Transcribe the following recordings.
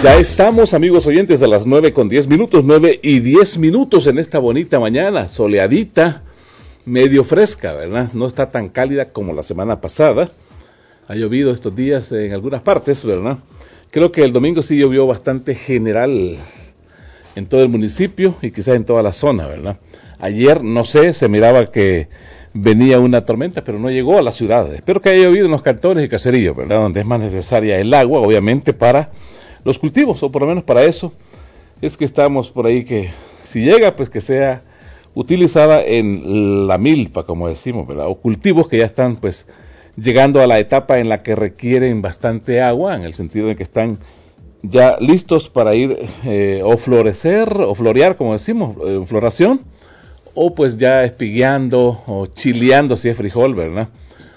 Ya estamos, amigos oyentes, a las 9:10, 9:10 en esta bonita mañana, soleadita, medio fresca, ¿verdad? No está tan cálida como la semana pasada. Ha llovido estos días en algunas partes, ¿verdad? Creo que el domingo sí llovió bastante general en todo el municipio y quizás en toda la zona, ¿verdad? Ayer, no sé, se miraba que venía una tormenta, pero no llegó a la ciudad. Espero que haya llovido en los cantones y caseríos, ¿verdad? Donde es más necesaria el agua, obviamente, para los cultivos, o por lo menos para eso. Es que estamos por ahí que, si llega, pues que sea utilizada en la milpa, como decimos, ¿verdad? O cultivos que ya están, pues, llegando a la etapa en la que requieren bastante agua, en el sentido de que están ya listos para ir o florecer, o florear, como decimos, floración, o pues ya espigueando o chileando si es frijol, ¿verdad?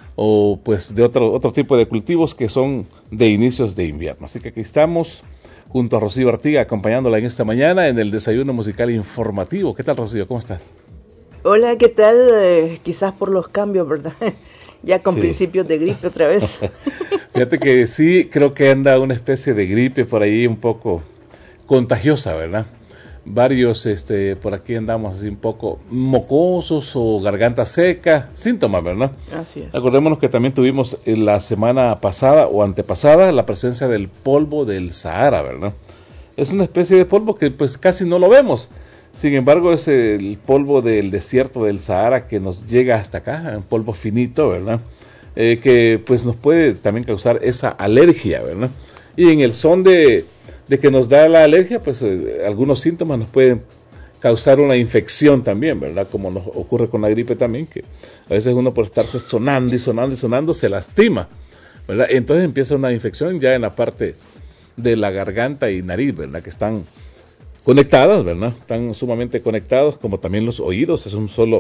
O pues de otro tipo de cultivos que son de inicios de invierno. Así que aquí estamos junto a Rocío Artiga acompañándola en esta mañana en el desayuno musical informativo. ¿Qué tal, Rocío? ¿Cómo estás? Hola, ¿qué tal? Quizás por los cambios, ¿verdad? Ya con principios de gripe otra vez. Fíjate que sí, creo que anda una especie de gripe por ahí un poco contagiosa, ¿verdad? Varios, por aquí andamos así un poco mocosos o garganta seca, síntomas, ¿verdad? Así es. Acordémonos que también tuvimos la semana pasada o antepasada la presencia del polvo del Sahara, ¿verdad? Es una especie de polvo que pues casi no lo vemos. Sin embargo, es el polvo del desierto del Sahara que nos llega hasta acá, un polvo finito, ¿verdad? Que pues nos puede también causar esa alergia, ¿verdad? Y en el son de que nos da la alergia, pues algunos síntomas nos pueden causar una infección también, ¿verdad? Como nos ocurre con la gripe también, que a veces uno por estarse sonando y sonando y sonando se lastima, ¿verdad? Entonces empieza una infección ya en la parte de la garganta y nariz, ¿verdad? Que están conectadas, ¿verdad? Están sumamente conectados, como también los oídos, es un solo,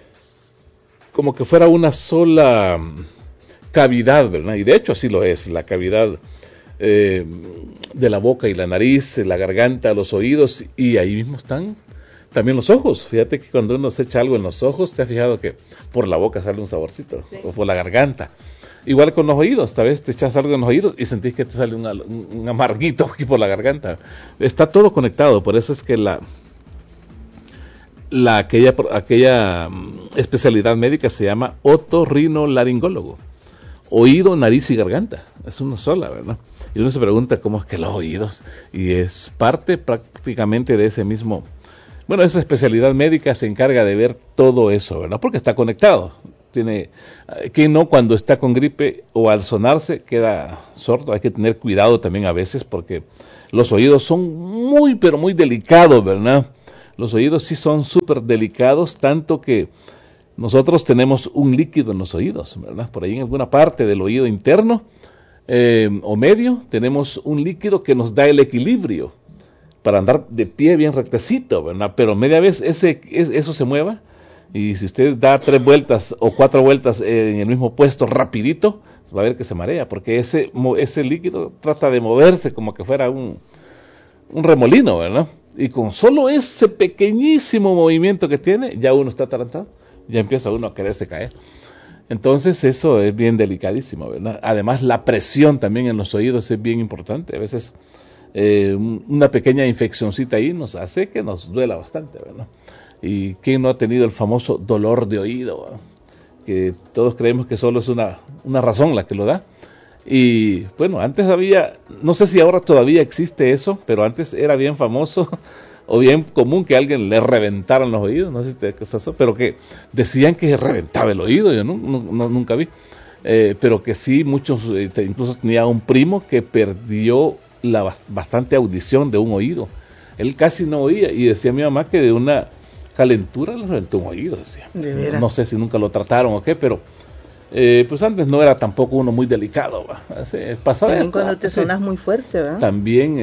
como que fuera una sola cavidad, ¿verdad? Y de hecho así lo es, la cavidad de la boca y la nariz, la garganta, los oídos, y ahí mismo están también los ojos. Fíjate que cuando uno se echa algo en los ojos, ¿te has fijado que por la boca sale un saborcito? Sí. O por la garganta. Igual con los oídos, tal vez te echas algo en los oídos y sentís que te sale un amarguito aquí por la garganta. Está todo conectado, por eso es que aquella especialidad médica se llama otorrinolaringólogo. Oído, nariz y garganta, es una sola, ¿verdad? Y uno se pregunta cómo es que los oídos, y es parte prácticamente de ese mismo, bueno, esa especialidad médica se encarga de ver todo eso, ¿verdad? Porque está conectado. Tiene que no cuando está con gripe o al sonarse queda sordo. Hay que tener cuidado también a veces porque los oídos son muy, pero muy delicados, ¿verdad? Los oídos sí son súper delicados, tanto que nosotros tenemos un líquido en los oídos, ¿verdad? Por ahí en alguna parte del oído interno o medio tenemos un líquido que nos da el equilibrio para andar de pie bien rectecito, ¿verdad? Pero media vez eso se mueva y si usted da 3 vueltas o 4 vueltas en el mismo puesto rapidito, va a ver que se marea, porque ese líquido trata de moverse como que fuera un remolino, ¿verdad? Y con solo ese pequeñísimo movimiento que tiene, ya uno está atarantado, ya empieza uno a quererse caer. Entonces eso es bien delicadísimo, ¿verdad? Además la presión también en los oídos es bien importante. A veces una pequeña infeccioncita ahí nos hace que nos duela bastante, ¿verdad? Y quién no ha tenido el famoso dolor de oído, ¿verdad? Que todos creemos que solo es una razón la que lo da. Y bueno, antes había, no sé si ahora todavía existe eso, pero antes era bien famoso o bien común que a alguien le reventaran los oídos, no sé si te pasó, pero que decían que reventaba el oído, yo nunca vi, pero que sí, muchos, incluso tenía un primo que perdió bastante audición de un oído, él casi no oía y decía mi mamá que de una calentura le reventó un oído, decía. ¿De veras? No sé si nunca lo trataron o qué, pero pues antes no era tampoco uno muy delicado, pasaba también cuando te sonas muy fuerte, ¿verdad? También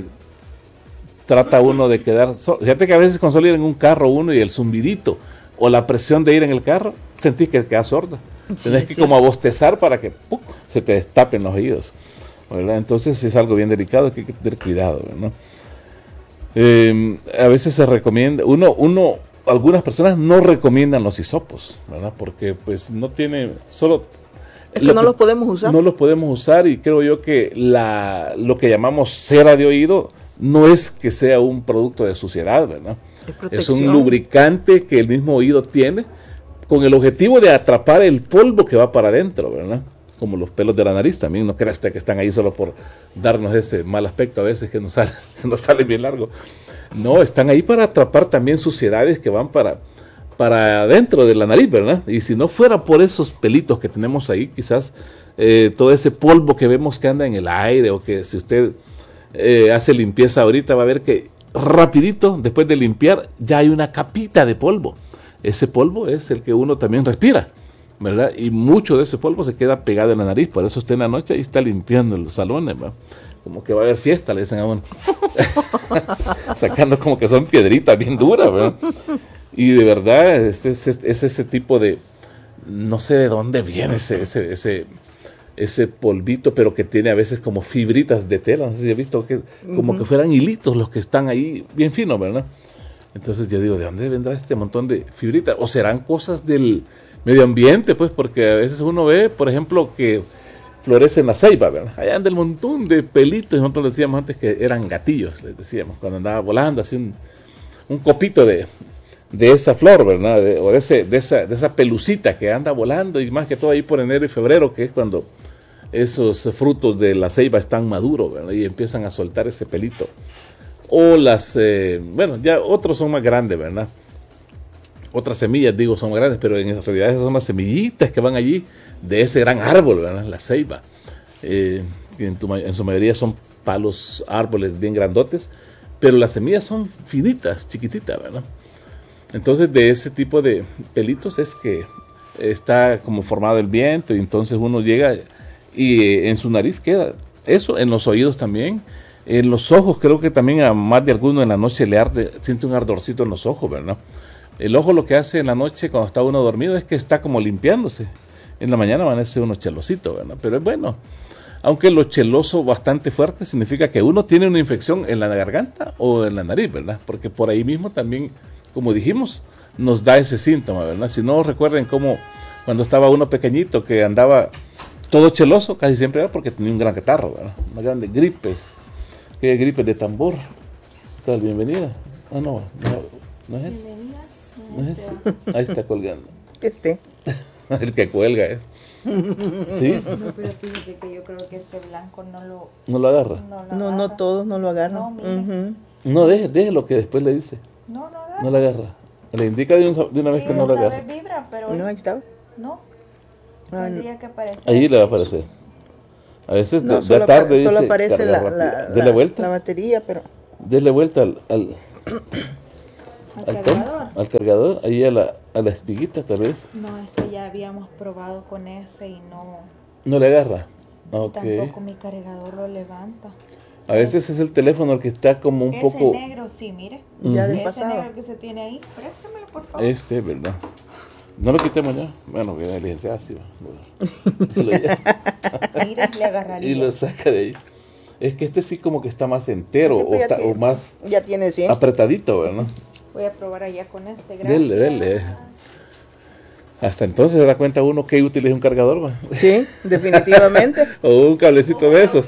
trata uno de quedar fíjate que a veces con solo ir en un carro uno y el zumbidito o la presión de ir en el carro, sentís que quedas sordo. Sí, tenés que como a bostezar para que se te destapen los oídos, ¿verdad? Entonces es algo bien delicado que hay que tener cuidado, ¿no? A veces se recomienda, algunas personas no recomiendan los hisopos, ¿verdad? Porque pues no tiene, solo Es que no los podemos usar. No los podemos usar, y creo yo que lo que llamamos cera de oído no es que sea un producto de suciedad, ¿verdad? Es un lubricante que el mismo oído tiene con el objetivo de atrapar el polvo que va para adentro, ¿verdad? Como los pelos de la nariz también. No crea usted que están ahí solo por darnos ese mal aspecto a veces que nos sale bien largo. No, están ahí para atrapar también suciedades que van para adentro de la nariz, ¿verdad? Y si no fuera por esos pelitos que tenemos ahí, quizás todo ese polvo que vemos que anda en el aire, o que si usted hace limpieza ahorita va a ver que rapidito, después de limpiar, ya hay una capita de polvo. Ese polvo es el que uno también respira, ¿verdad? Y mucho de ese polvo se queda pegado en la nariz. Por eso usted en la noche ahí está limpiando los salones, ¿verdad? Como que va a haber fiesta, le dicen a uno. Sacando como que son piedritas bien duras, ¿verdad? Y de verdad es ese tipo de, no sé de dónde viene ese polvito, pero que tiene a veces como fibritas de tela. No sé si he visto que como que fueran hilitos los que están ahí bien finos, ¿verdad? Entonces yo digo, ¿de dónde vendrá este montón de fibritas? ¿O serán cosas del medio ambiente? Pues porque a veces uno ve, por ejemplo, que florece en la ceiba, ¿verdad? Allá anda el montón de pelitos. Nosotros decíamos antes que eran gatillos, les decíamos, cuando andaba volando así un copito de esa flor, ¿verdad? O de esa pelucita que anda volando, y más que todo ahí por enero y febrero, que es cuando esos frutos de la ceiba están maduros, ¿verdad? Y empiezan a soltar ese pelito. O ya otros son más grandes, ¿verdad? Otras semillas, digo, son más grandes, pero en realidad esas son las semillitas que van allí de ese gran árbol, ¿verdad? La ceiba. En su mayoría son palos, árboles bien grandotes, pero las semillas son finitas, chiquititas, ¿verdad? Entonces de ese tipo de pelitos es que está como formado el viento, y entonces uno llega y en su nariz queda eso, en los oídos también, en los ojos. Creo que también a más de alguno en la noche le arde, siente un ardorcito en los ojos, ¿verdad? El ojo lo que hace en la noche cuando está uno dormido es que está como limpiándose. En la mañana amanece uno chelosito, ¿verdad? Pero es bueno. Aunque lo cheloso bastante fuerte significa que uno tiene una infección en la garganta o en la nariz, ¿verdad? Porque por ahí mismo también, como dijimos, nos da ese síntoma, ¿verdad? Si no recuerden cómo cuando estaba uno pequeñito que andaba todo cheloso, casi siempre era porque tenía un gran catarro, ¿verdad? Una grande gripes, que gripes de tambor. ¿Qué tal? Bienvenida. Ah, no es ese. No es ese. Ahí está colgando. El que cuelga es. ¿Sí? No, pero fíjese que yo creo que este blanco no lo agarra. No todos no lo agarran. No, deje lo que después le dice. No agarra. No la agarra. Le indica de una vez que no lo agarra. Vez vibra, pero no, ahí está. No. Tendría que aparecer. Ahí le va a aparecer. A veces de tarde dice. Solo aparece dele vuelta. La batería, pero. Dele vuelta al cargador. Al cargador, ahí a la espiguita tal vez. No, es que ya habíamos probado con ese y no. No le agarra. Okay. Tampoco mi cargador lo levanta. A veces es el teléfono el que está como un poco. Ese negro, sí, mire. Ya del ese pasado. negro que se tiene ahí, préstamelo, por favor. ¿Verdad? No lo quitemos ya. Bueno, que la licenciada sí va. Mire, le agarraría. Y lo saca de ahí. Es que este sí como que está más entero, o más ya tiene 100. Apretadito, ¿verdad? Voy a probar allá con este, gracias. Dele. Hasta entonces se da cuenta uno qué útil es un cargador, ¿va? Sí, definitivamente. O un cablecito de esos.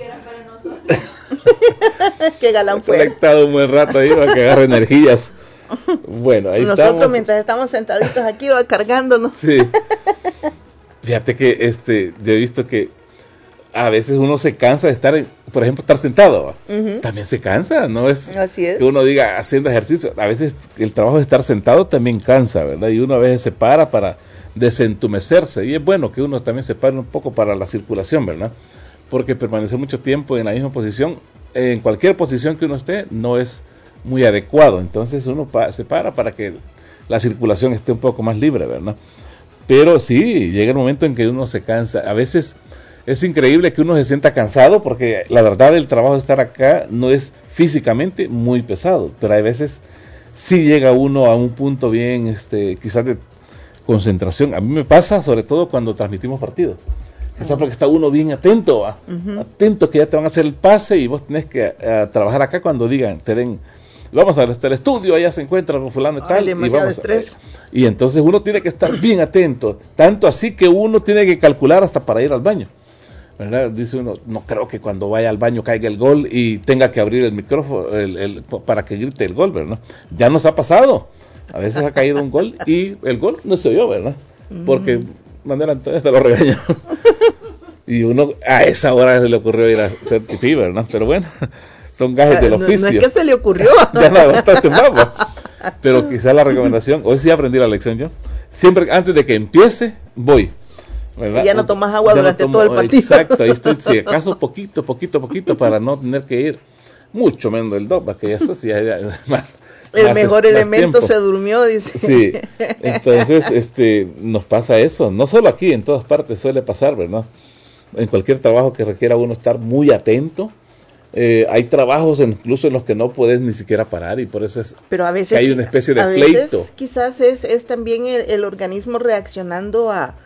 Qué galán fue. Conectado un buen rato ahí para que agarre energías. Bueno, ahí estamos. Nosotros mientras estamos sentaditos aquí va cargándonos. Sí. Fíjate que yo he visto que a veces uno se cansa de estar, por ejemplo, estar sentado. También se cansa, ¿no? Así es. Que uno diga haciendo ejercicio. A veces el trabajo de estar sentado también cansa, ¿verdad? Y uno a veces se para desentumecerse. Y es bueno que uno también se pare un poco para la circulación, ¿verdad? Porque permanecer mucho tiempo en la misma posición, en cualquier posición que uno esté, no es muy adecuado. Entonces uno se para que la circulación esté un poco más libre, ¿verdad? Pero sí, llega el momento en que uno se cansa. A veces es increíble que uno se sienta cansado, porque la verdad el trabajo de estar acá no es físicamente muy pesado, pero a veces sí llega uno a un punto bien, quizás de concentración. A mí me pasa sobre todo cuando transmitimos partidos. Quizás porque está uno bien atento, atento que ya te van a hacer el pase y vos tenés que trabajar acá cuando te den vamos hasta el estudio, allá se encuentra con fulano y tal, y vamos estrés. Y entonces uno tiene que estar bien atento, tanto así que uno tiene que calcular hasta para ir al baño, ¿verdad? Dice uno, no creo que cuando vaya al baño caiga el gol y tenga que abrir el micrófono para que grite el gol, ¿verdad? Ya nos ha pasado, a veces ha caído un gol y el gol no se oyó, ¿verdad? Porque Manuel Antonio te lo regañó. Y uno a esa hora se le ocurrió ir a hacer pipí, ¿verdad? Pero bueno, son gajes del oficio. No es que se le ocurrió. Ya no aguantaste más, ¿no? Pero quizás la recomendación, hoy sí aprendí la lección yo. Siempre antes de que empiece, voy, ¿verdad? Y ya no tomas agua durante todo el partido. Exacto, ahí estoy, si acaso poquito, para no tener que ir mucho menos del DOPA, que eso sí, el mejor elemento se durmió, dice. Sí, entonces nos pasa eso, no solo aquí, en todas partes suele pasar, ¿verdad? En cualquier trabajo que requiera uno estar muy atento. Hay trabajos incluso en los que no puedes ni siquiera parar y por eso es pero a veces, que hay una especie de a pleito. Veces, quizás es también el organismo reaccionando a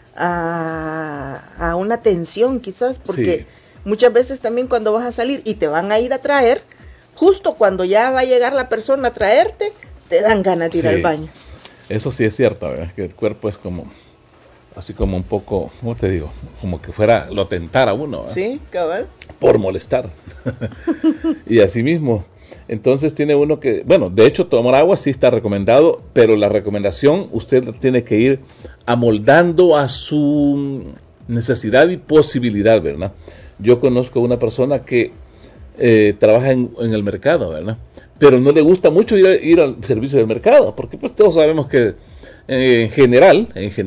una tensión, quizás, porque muchas veces también cuando vas a salir y te van a ir a traer, justo cuando ya va a llegar la persona a traerte, te dan ganas de ir al baño. Eso sí es cierto, ¿verdad? Que el cuerpo es como, así como un poco, ¿cómo te digo? Como que fuera, lo tentara uno, ¿verdad? Sí, cabal. Por molestar. Y así mismo. Entonces tiene uno que, bueno, de hecho tomar agua sí está recomendado, pero la recomendación usted tiene que ir amoldando a su necesidad y posibilidad, ¿verdad? Yo conozco una persona que trabaja en el mercado, ¿verdad? Pero no le gusta mucho ir al servicio del mercado, porque pues todos sabemos que en general,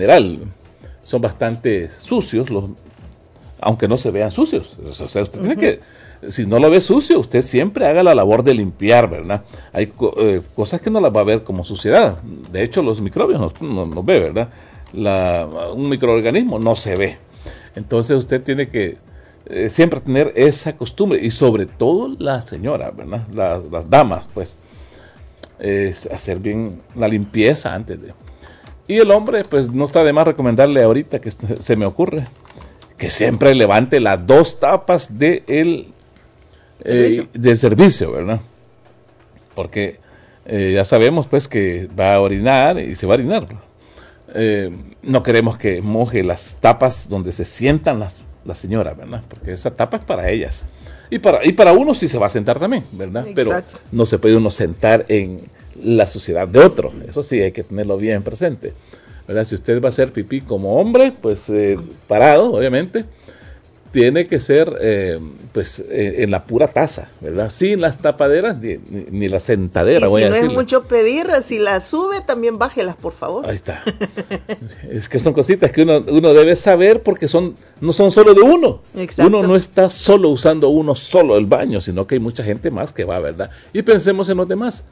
son bastante sucios, aunque no se vean sucios. O sea, usted tiene que, si no lo ve sucio, usted siempre haga la labor de limpiar, ¿verdad? Hay cosas que no las va a ver como suciedad. De hecho, los microbios no ve, ¿verdad? Un microorganismo no se ve. Entonces usted tiene que siempre tener esa costumbre, y sobre todo la señora, ¿verdad? Las damas, pues, hacer bien la limpieza antes de... Y el hombre, pues no está de más recomendarle ahorita que se me ocurre que siempre levante las 2 tapas del servicio, ¿verdad? Porque ya sabemos pues que va a orinar y se va a orinar. No queremos que moje las tapas donde se sientan las señoras, ¿verdad? Porque esa tapa es para ellas. Y para uno sí se va a sentar también, ¿verdad? Exacto. Pero no se puede uno sentar en la suciedad de otro. Eso sí hay que tenerlo bien presente, ¿verdad? Si usted va a hacer pipí como hombre, pues parado, obviamente, tiene que ser en la pura taza, ¿verdad? Sin las tapaderas ni la sentadera, voy a decirle. Si no es mucho pedir, si la sube, también bájelas, por favor. Ahí está. Es que son cositas que uno debe saber, porque no son solo de uno. Exacto. Uno no está solo usando uno solo el baño, sino que hay mucha gente más que va, ¿verdad? Y pensemos en los demás.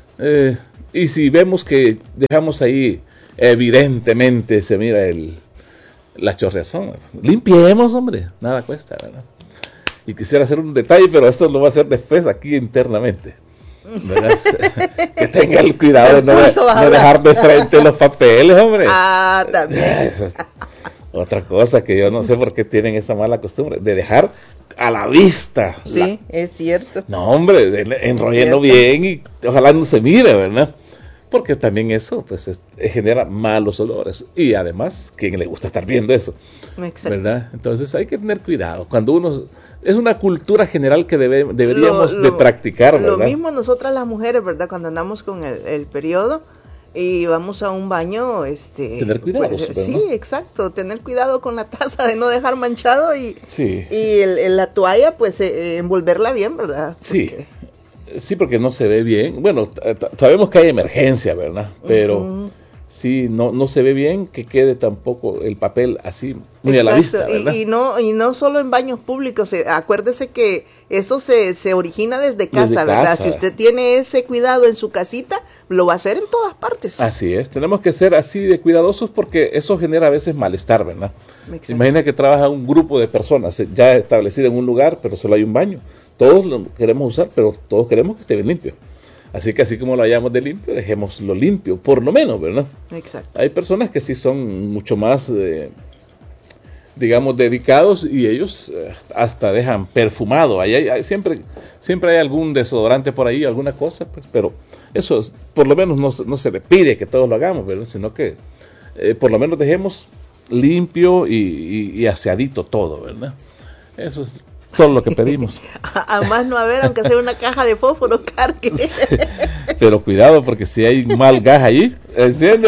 Y si vemos que dejamos ahí, evidentemente se mira la chorreazón, limpiemos, hombre, nada cuesta, ¿verdad? Y quisiera hacer un detalle, pero eso lo va a hacer después aquí internamente, ¿verdad? Que tenga el cuidado de no dejar de frente los papeles, hombre. También. Esa es otra cosa que yo no sé por qué tienen esa mala costumbre de dejar a la vista. Sí, es cierto. No, hombre, enrollenlo bien y ojalá no se mire, ¿verdad? Porque también eso pues genera malos olores, y además, ¿quién le gusta estar viendo eso? Exacto. ¿Verdad? Entonces hay que tener cuidado. Cuando uno, es una cultura general que deberíamos de practicar, ¿verdad? Lo mismo nosotras las mujeres, ¿verdad? Cuando andamos con el periodo y vamos a un baño, tener cuidado, pues, sí, exacto, tener cuidado con la taza, de no dejar manchado y la toalla, pues envolverla bien, ¿verdad? Porque... Sí, porque no se ve bien. Bueno, sabemos que hay emergencia, ¿verdad? Pero sí, no se ve bien que quede tampoco el papel así muy a la vista, ¿verdad? Y no solo en baños públicos. Acuérdese que eso se origina desde casa, ¿verdad? Si usted tiene ese cuidado en su casita, lo va a hacer en todas partes. Así es, tenemos que ser así de cuidadosos, porque eso genera a veces malestar, ¿verdad? Exacto. Imagina que trabaja un grupo de personas ya establecido en un lugar, pero solo hay un baño. Todos lo queremos usar, pero todos queremos que esté bien limpio. Así que así como lo hayamos de limpio, dejémoslo limpio, por lo menos, ¿verdad? Exacto. Hay personas que sí son mucho más digamos, dedicados, y ellos hasta dejan perfumado. Siempre hay algún desodorante por ahí, alguna cosa, pues, pero eso por lo menos no se le pide que todos lo hagamos, ¿verdad? Sino que por lo menos dejemos limpio y aseadito todo, ¿verdad? Eso es solo lo que pedimos. A más no haber, aunque sea una caja de fósforo, cargue. Pero cuidado, porque si hay mal gas allí, enciende.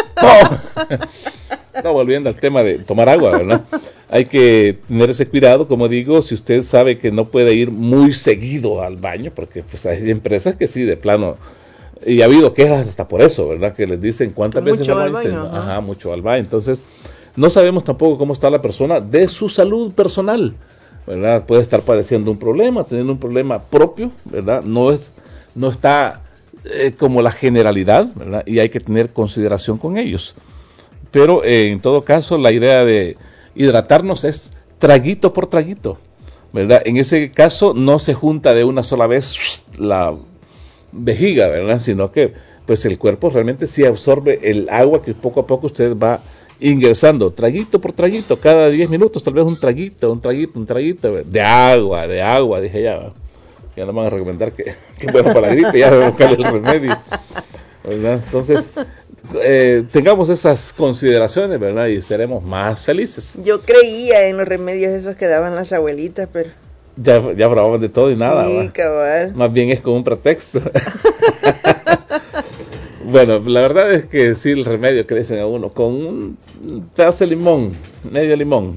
No, volviendo al tema de tomar agua, ¿verdad? Hay que tener ese cuidado, como digo, si usted sabe que no puede ir muy seguido al baño, porque pues hay empresas que sí, de plano, y ha habido quejas hasta por eso, ¿verdad? Que les dicen cuántas veces al baño. Ajá, mucho al baño. Entonces, no sabemos tampoco cómo está la persona de su salud personal, ¿verdad? Puede estar padeciendo un problema, teniendo un problema propio, ¿verdad? No está como la generalidad, ¿verdad? Y hay que tener consideración con ellos. Pero en todo caso, la idea de hidratarnos es traguito por traguito, ¿verdad? En ese caso no se junta de una sola vez la vejiga, ¿verdad? Sino que pues el cuerpo realmente sí absorbe el agua que poco a poco usted va ingresando, traguito por traguito, cada 10 minutos, tal vez un traguito de agua, dije ya no me van a recomendar que bueno para la gripe, ya debo buscar el remedio, ¿verdad? Entonces, tengamos esas consideraciones, ¿verdad? Y seremos más felices. Yo creía en los remedios esos que daban las abuelitas, pero ya probaban de todo y nada. Sí, cabal. Más bien es como un pretexto. Bueno, la verdad es que sí, el remedio que le dicen a uno, con un pedazo de limón, medio limón,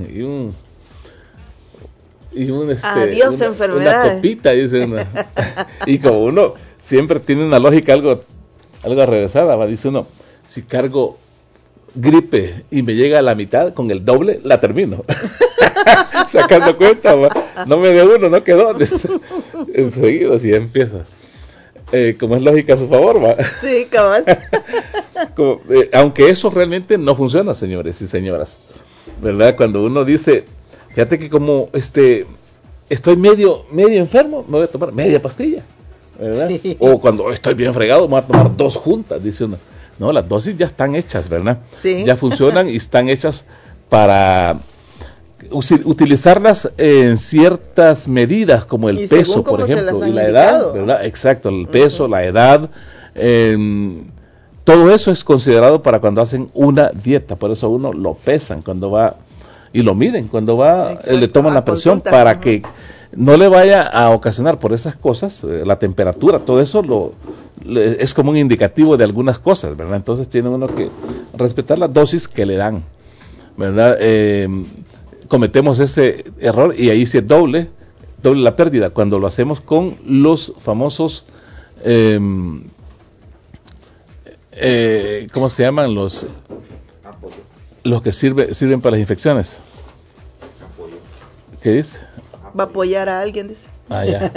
adiós enfermedad. Una copita, dice uno. Y como uno siempre tiene una lógica algo arrevesada, ¿va? Dice uno, si cargo gripe y me llega a la mitad, con el doble la termino. Sacando cuenta, ¿va? No me dio uno, no quedó. Enseguida así empieza. Como es lógica a su favor, ¿va? Sí, cabal. Aunque eso realmente no funciona, señores y señoras, ¿verdad? Cuando uno dice, fíjate que como estoy medio enfermo, me voy a tomar media pastilla, ¿verdad? Sí. O cuando estoy bien fregado, me voy a tomar 2 juntas, dice uno. No, las dosis ya están hechas, ¿verdad? Sí. Ya funcionan y están hechas para utilizarlas en ciertas medidas, como el peso, por ejemplo, y la edad, ¿verdad? Exacto, el peso, la edad, todo eso es considerado para cuando hacen una dieta, por eso uno lo pesan cuando va y lo miden, cuando va, le toman la presión para que no le vaya a ocasionar por esas cosas, la temperatura, todo eso es como un indicativo de algunas cosas, ¿verdad? Entonces tiene uno que respetar las dosis que le dan, ¿verdad? Cometemos ese error y ahí sí es doble la pérdida cuando lo hacemos con los famosos ¿cómo se llaman? Los que sirven para las infecciones. ¿Qué dice? Va a apoyar a alguien, dice. Ya.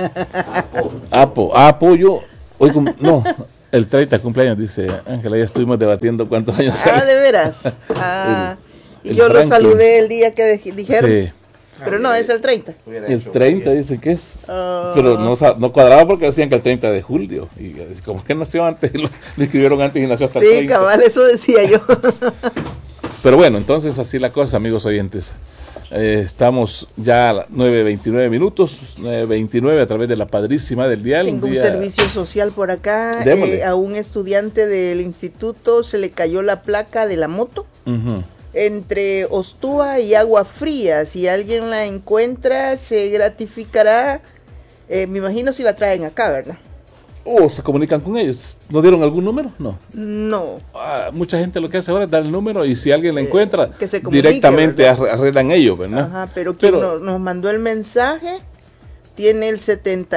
Apoyo. Hoy no, el 30 cumpleaños, dice Ángela, ya estuvimos debatiendo cuántos años hay. De veras. Y yo lo saludé el día que dijeron. Sí. Pero no, es el 30. El 30 dice que es. Pero no cuadraba porque decían que el 30 de julio. Y como que nació antes, lo escribieron antes y nació hasta el 30. Sí, cabal, eso decía yo. Pero bueno, entonces así la cosa, amigos oyentes. Estamos ya a 9:29 minutos, 9:29 a través de la Padrísima del Dial. Tengo un servicio social por acá. A un estudiante del instituto se le cayó la placa de la moto. Entre Ostúa y Agua Fría. Si alguien la encuentra, se gratificará. Me imagino si la traen acá, ¿verdad? ¿Se comunican con ellos? ¿No dieron algún número? No. Mucha gente lo que hace ahora es dar el número y si alguien la encuentra, que se comunique, directamente arreglan ellos, ¿verdad? Ajá, pero quien nos mandó el mensaje tiene el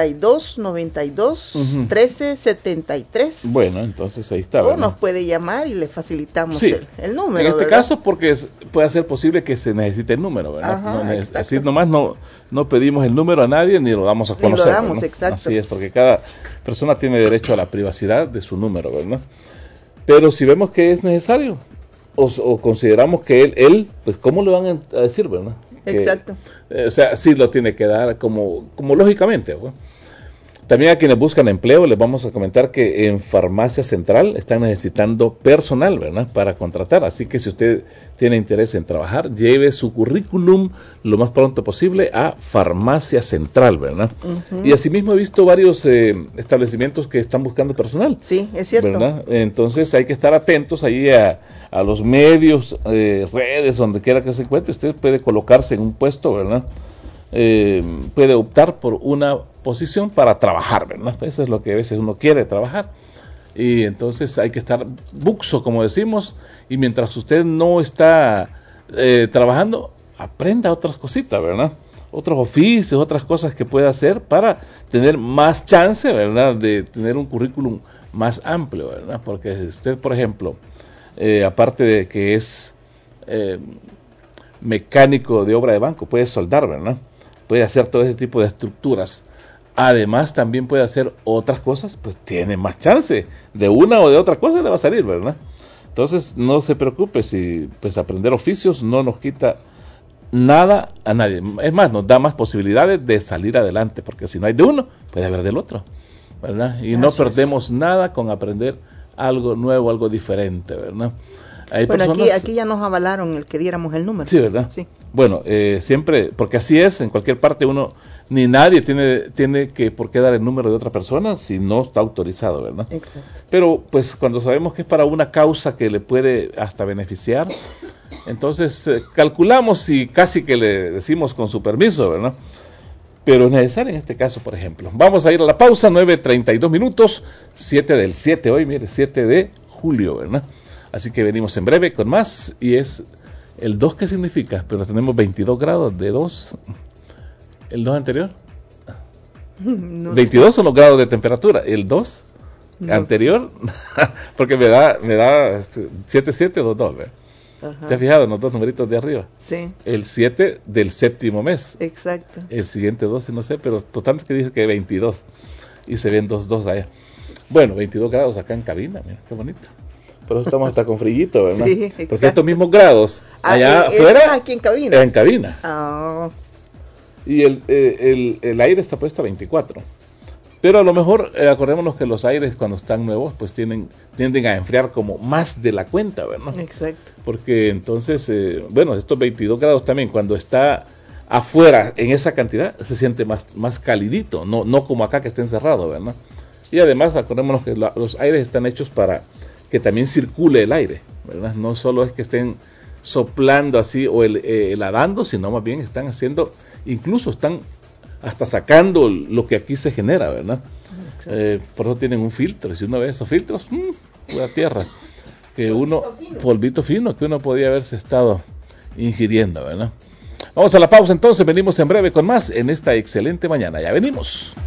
7292-1373. Bueno, entonces ahí está. O nos puede llamar y le facilitamos el número. En este caso, porque puede ser posible que se necesite el número, ¿verdad? Ajá, así nomás no pedimos el número a nadie ni lo damos a conocer. Ni lo damos, exacto. Así es, porque cada persona tiene derecho a la privacidad de su número, ¿verdad? Pero si vemos que es necesario o consideramos que él, pues ¿cómo le van a decir, verdad? Exacto. O sea, sí lo tiene que dar como lógicamente, ¿no? También a quienes buscan empleo les vamos a comentar que en Farmacia Central están necesitando personal, ¿verdad? Para contratar. Así que si usted tiene interés en trabajar, lleve su currículum lo más pronto posible a Farmacia Central, ¿verdad? Uh-huh. Y asimismo he visto varios establecimientos que están buscando personal. Sí, es cierto. ¿Verdad? Entonces hay que estar atentos ahí a los medios, redes, donde quiera que se encuentre. Usted puede colocarse en un puesto, ¿verdad? Puede optar por una posición para trabajar, ¿verdad? Eso es lo que a veces uno quiere, trabajar. Y entonces hay que estar buxo, como decimos, y mientras usted no está trabajando, aprenda otras cositas, ¿verdad? Otros oficios, otras cosas que pueda hacer para tener más chance, ¿verdad? De tener un currículum más amplio, ¿verdad? Porque si usted, por ejemplo, aparte de que es mecánico de obra de banco, puede soldar, ¿verdad? Puede hacer todo ese tipo de estructuras. Además, también puede hacer otras cosas, pues tiene más chance. De una o de otra cosa le va a salir, ¿verdad? Entonces, no se preocupe si pues aprender oficios no nos quita nada a nadie. Es más, nos da más posibilidades de salir adelante, porque si no hay de uno, puede haber del otro, ¿verdad? Y no perdemos nada con aprender algo nuevo, algo diferente, ¿verdad? Hay bueno, aquí ya nos avalaron el que diéramos el número. Sí, ¿verdad? Sí. Bueno, siempre, porque así es, en cualquier parte uno, ni nadie tiene que por qué dar el número de otra persona si no está autorizado, ¿verdad? Exacto. Pero pues cuando sabemos que es para una causa que le puede hasta beneficiar, entonces calculamos y casi que le decimos con su permiso, ¿verdad? Pero es necesario en este caso, por ejemplo. Vamos a ir a la pausa, 9:32 minutos, 7 del 7 hoy, mire, 7 de julio, ¿verdad? Así que venimos en breve con más, y es el 2, ¿qué significa? Pero tenemos 22 grados de 2. ¿El 2 anterior? No 22 sé. Son los grados de temperatura. ¿El 2 no anterior? Porque me da 7722, ¿verdad? ¿Te has fijado en los dos numeritos de arriba? Sí. El 7 del séptimo mes. Exacto. El siguiente 12, no sé, pero total que dice que 22. Y se ven 2 allá. Bueno, 22 grados acá en cabina, mira, qué bonito. Por eso estamos hasta con frillito, ¿verdad? Sí, exacto. Porque estos mismos grados allá afuera. Aquí en cabina. En cabina. Oh. Y el aire está puesto a 24. Pero a lo mejor, acordémonos que los aires cuando están nuevos, pues tienden a enfriar como más de la cuenta, ¿verdad? Exacto. Porque entonces, bueno, estos 22 grados también, cuando está afuera en esa cantidad, se siente más calidito, no como acá que está encerrado, ¿verdad? Y además, acordémonos que los aires están hechos para que también circule el aire, ¿verdad? No solo es que estén soplando así o heladando, sino más bien están haciendo, incluso están hasta sacando lo que aquí se genera, ¿verdad? Por eso tienen un filtro, y si uno ve esos filtros, pura tierra, que polvito fino, que uno podía haberse estado ingiriendo, ¿verdad? Vamos a la pausa entonces, venimos en breve con más en esta excelente mañana, ya venimos.